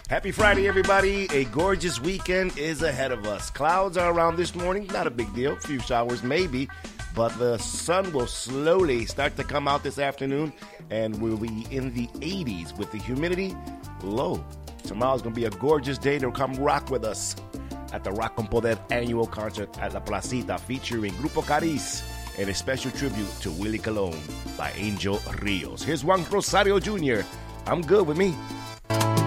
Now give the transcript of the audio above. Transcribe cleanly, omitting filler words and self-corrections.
Happy Friday, everybody. A gorgeous weekend is ahead of us. Clouds are around this morning. Not a big deal. A few showers maybe. But the sun will slowly start to come out this afternoon. And we'll be in the 80s with the humidity low. Tomorrow's going to be a gorgeous day to come rock with us at the Rock Con Poder annual concert at La Placita featuring Grupo Cariz and a special tribute to Willie Colon by Angel Rios. Here's Juan Rosario Jr. I'm good with me.